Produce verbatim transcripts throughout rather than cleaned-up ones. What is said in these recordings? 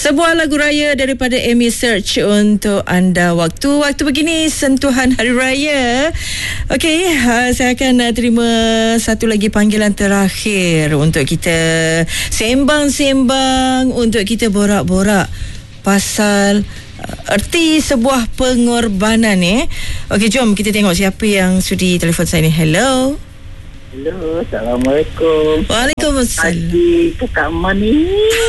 Sebuah lagu raya daripada Amy Search untuk anda. Waktu-waktu begini sentuhan Hari Raya. Okey, uh, saya akan uh, terima satu lagi panggilan terakhir untuk kita sembang-sembang, untuk kita borak-borak pasal uh, erti sebuah pengorbanan eh. Okey, jom kita tengok siapa yang sudi telefon saya ni. Hello. Hello, Assalamualaikum. Waalaikumsalam. Pagi ke Kak Mani.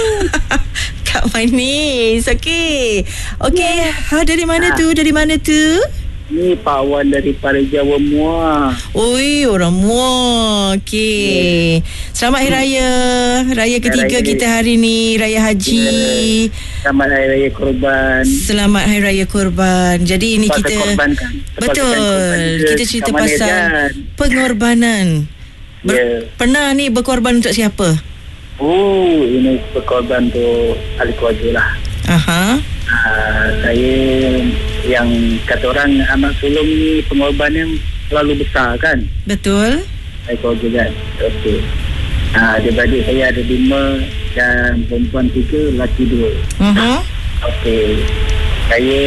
Kak Manis. Okey. Okey, Yeah. ha, dari mana Ha. tu? Dari mana tu? Ni Pak Wan daripada Jawa Muar. Oi, orang Muar. Okey. Selamat Hari Raya. Raya ketiga Raya. kita hari ni, Raya Haji. Selamat Hari Raya Korban. Selamat Hari Raya Korban. Jadi ini Pasal kita korban kan? betul. Pasal korban juga. Kita cerita Kat mana pasal kan? pengorbanan. Ber- Ya. Pernah ni berkorban untuk siapa? Oh, ini berkorban untuk ahli keluarga lah. Aha. Uh, saya yang kata orang anak sulung ni pengorbanan terlalu besar kan. Betul. Saya keluarga kan. Okey. Uh, adik-adik saya ada lima dan perempuan tiga, lelaki dua. Uh-huh. Okey. Saya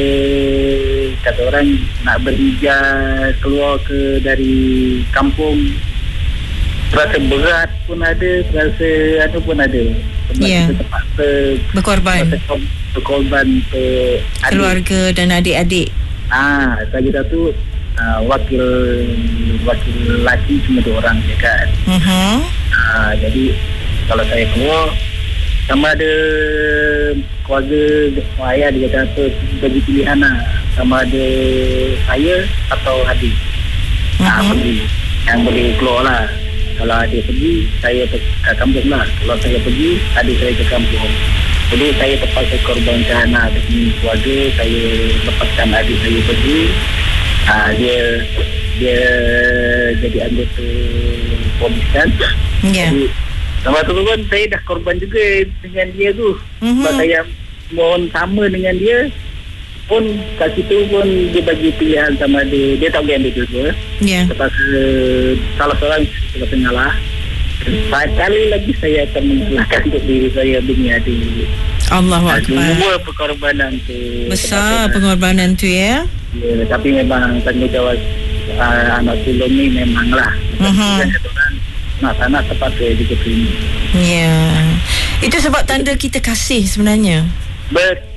kata orang nak berhijrah keluar ke dari kampung, terasa berat pun ada, terasa ada pun ada. Sebab Ya. kita terpaksa Berkorban. terpaksa berkorban ke adik. Keluarga dan adik-adik. Ah, saya satu uh, wakil wakil lelaki cuma dua orang je kan. Uh-huh. Ah, jadi kalau saya keluar, sama ada keluarga ayah dia kata apa, bagi pilihan lah, sama ada saya atau adik. Uh-huh. Ah, pergi yang boleh keluar lah. Kalau adik pergi, saya ke kampung lah. Kalau saya pergi, adik saya ke kampung. Jadi saya terpaksa korbankan lah demi keluarga. Saya lepaskan adik saya pergi. Ah, dia dia jadi anggota polis kan. Ya. Jadi sama tu pun saya dah korban juga dengan dia tu. Mhm. Sebab saya mohon sama dengan dia. Pun kat situ pun dia bagi pilihan sama dia. Dia tak boleh ambil dua-dua. Ya. Terpaksa salah seorang terpaksa ngalah. Sekali lagi saya akan mengalahkan untuk diri saya demi adik. Allahu Akbar. Dua perkorbanan tu. Besar Terpaksa- pengorbanan tu ya. Ya, tapi memang tanggungjawab uh, anak sulung ni memanglah. Mhm. Dan kata orang, nak tak nak terpaksa juga terima. Ya. Itu sebab tanda kita kasih sebenarnya. Betul.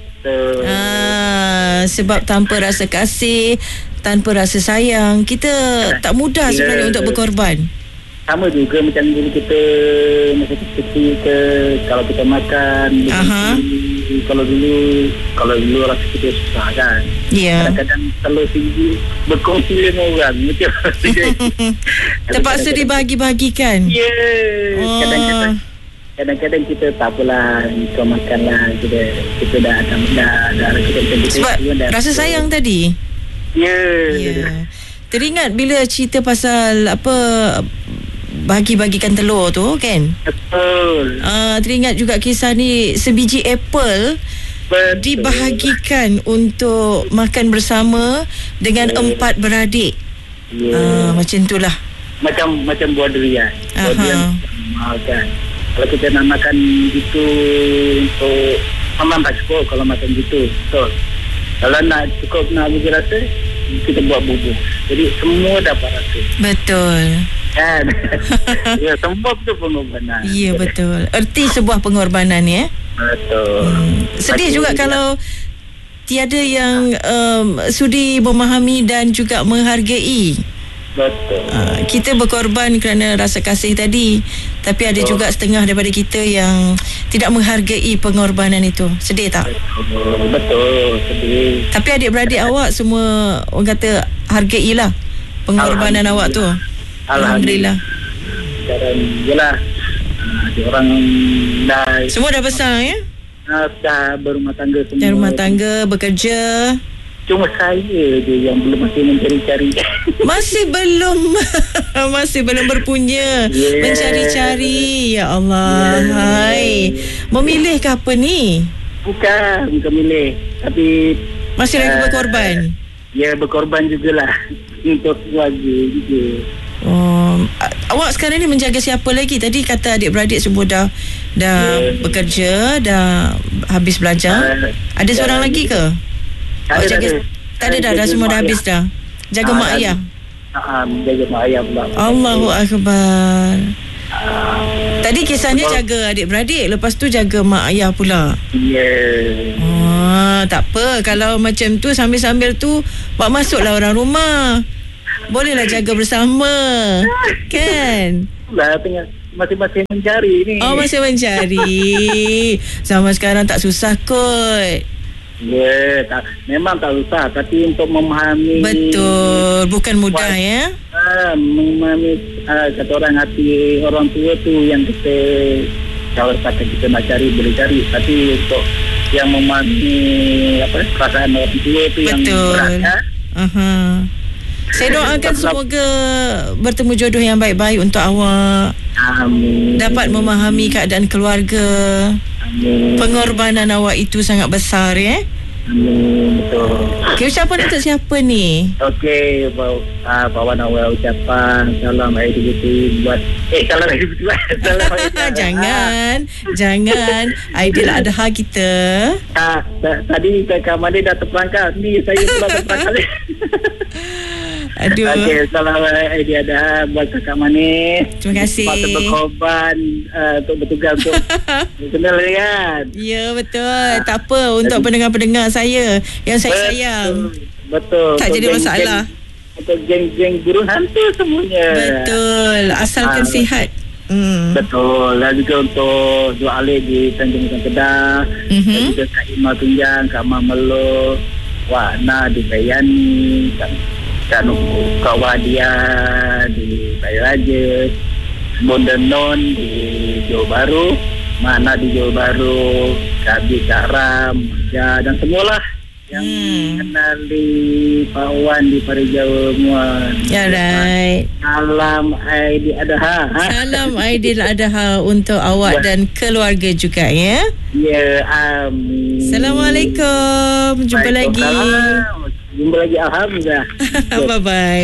Ah, sebab tanpa rasa kasih, tanpa rasa sayang, kita tak mudah sebenarnya Ya. untuk berkorban. Sama juga macam dulu kita masa kecil ke, kalau kita makan Aha. begini, kalau dulu kalau dulu rasa kita susah kan. Ya. Kadang-kadang telur tinggi berkongsi dengan orang macam Terpaksa dibagi-bagikan. Ya. Oh. Kadang-kadang kadang-kadang kita tak apalah, kau makan lah, kita kita dah dah dah, dah kita, kita, Sebab kita dah, rasa sayang tadi. Ya. Ya. Teringat bila cerita pasal apa, bagi-bagikan telur tu kan. Betul. Ah, teringat juga kisah ni, sebiji apple Betul. dibahagikan untuk makan bersama dengan Ya. empat beradik. Ya. Ah, macam itulah. Macam macam buah durian. Buah Aha. durian mahal kan. Kalau kita nak makan gitu untuk memang tak cukup kalau makan gitu. Betul. Kalau nak cukup nak bagi rasa, kita buat bubur. Jadi semua dapat rasa. Betul. Kan? Ya, semua itu pengorbanan. Ya, betul. Erti sebuah pengorbanan ya. Betul. Hmm. Sedih Pasti- juga kalau tiada yang um, sudi memahami dan juga menghargai. Betul. Uh, kita berkorban kerana rasa kasih tadi, tapi ada Betul. juga setengah daripada kita yang tidak menghargai pengorbanan itu. Sedih tak? Betul. Betul. Sedih. Tapi adik-beradik awak semua orang kata hargailah pengorbanan awak tu. Alhamdulillah. Sekarang yelah, uh, dia orang dah Semua dah besar ya? uh, dah berumah tangga semua. Dah rumah tangga, bekerja. Cuma saya je yang belum masih mencari-cari. Masih belum masih belum berpunya, Yeah. mencari-cari. Ya Allah. Yeah. Hai. Memilih ke apa ni? Bukan, bukan milih. Tapi Masih lagi Ah. berkorban. ya berkorban jugalah untuk keluarga juga. Oh, a- Awak sekarang ni menjaga siapa lagi? Tadi kata adik-beradik semua dah dah yeah. bekerja, dah habis belajar. Uh, ada yeah. seorang lagi ke? Tak ada, jaga, tak ada dah, dah semua dah habis dah. Jaga uh, mak ayah. Ah, uh, jaga mak ayah pula. Allahu akbar. Uh, Tadi kisahnya betul. Jaga adik-beradik, lepas tu jaga mak ayah pula. Ya. Yeah. Ah, tak apa. Kalau macam tu sambil-sambil tu buat masuklah orang rumah. Bolehlah jaga bersama. Kan? Lah tengah masing-masing mencari ni. Oh, masih mencari. Zaman sekarang tak susah kot. Ya, yeah, tak, memang tak susah, tapi untuk memahami. Betul, bukan mudah buat, ya. Ah, memahami ah, kata orang hati orang tua tu yang kita kalau kata kita nak cari boleh cari, tapi untuk yang memahami apa perasaan orang tua tu yang berat. Ya? Uh-huh. Saya doakan semoga bertemu jodoh yang baik-baik untuk awak. Amin. Dapat memahami keadaan keluarga. Amin. Pengorbanan awak itu sangat besar, ya. Amin. Betul. Okay, ucapan untuk siapa ni? Okey, bawa, uh, bawa awal ucapan salam Aidilfitri buat eh salam Aidilfitri. Salam Aidilfitri. Jangan, jangan Aidiladha kita. Ah, tadi rekaman dia dah terperangkap. Ni saya pula terperangkap. Aduh. Okey, salam Aidiladha buat kakak manis. Terima kasih. Patut berkorban uh, untuk bertugas untuk kenal kan. Ya, betul. Tak apa untuk pendengar-pendengar saya yang saya betul, sayang. Betul. Tak jadi masalah. Untuk geng-geng burung hantu semuanya. Betul. Asalkan uh, sihat. Hmm. Betul. Dan juga untuk dua alih di Tanjung Kedah. Mm-hmm. Dan juga Kak Ima Tunjang, Kak Mak Melo, Wak Na di Bayani, Kak Kak Kak Wadia di Bayraja, Bonda Non di Johor Bahru, Mana di Johor Bahru, Kak Bi, Kak Ram, ya, dan semualah yang hmm. kenal di Pak Wan di Parijawa Muan. Ya, right. Salam Aidiladha. Salam Aidiladha untuk awak dan keluarga juga, ya. Ya, amin. Assalamualaikum. Jumpa lagi. Jumpa lagi, alhamdulillah. Bye bye.